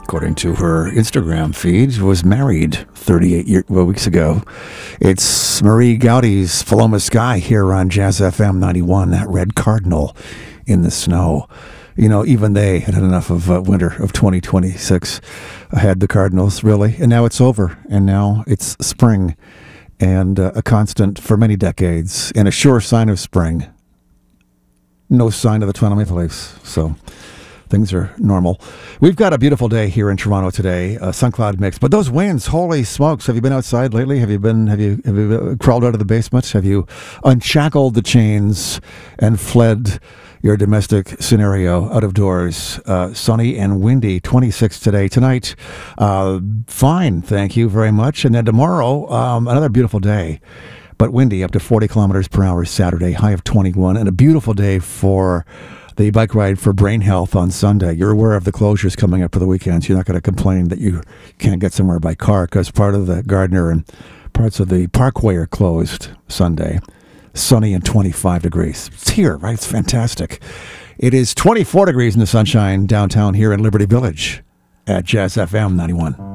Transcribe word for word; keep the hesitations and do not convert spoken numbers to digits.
according to her Instagram feed, was married thirty-eight year, well, weeks ago. It's Marie Gaudi's Paloma Sky here on Jazz F M ninety-one, that red cardinal in the snow. You know, even they had had enough of uh, winter of twenty twenty-six. I had the Cardinals, really. And now it's over. And now it's spring. And uh, a constant for many decades. And a sure sign of spring. No sign of the Toronto Maple Leafs. So things are normal. We've got a beautiful day here in Toronto today, a sun cloud mix. But those winds, holy smokes! Have you been outside lately? Have you been? Have you have you crawled out of the basement? Have you unshackled the chains and fled your domestic scenario out of doors? Uh, sunny and windy. twenty-six today. Tonight, uh, fine. Thank you very much. And then tomorrow, um, another beautiful day, but windy, up to forty kilometers per hour. Saturday, high of twenty-one, and a beautiful day for the bike ride for Brain Health on Sunday. You're aware of the closures coming up for the weekends. You're not going to complain that you can't get somewhere by car because part of the Gardner and parts of the Parkway are closed Sunday. Sunny and twenty-five degrees. It's here, right? It's fantastic. It is twenty-four degrees in the sunshine downtown here in Liberty Village at Jazz F M ninety-one.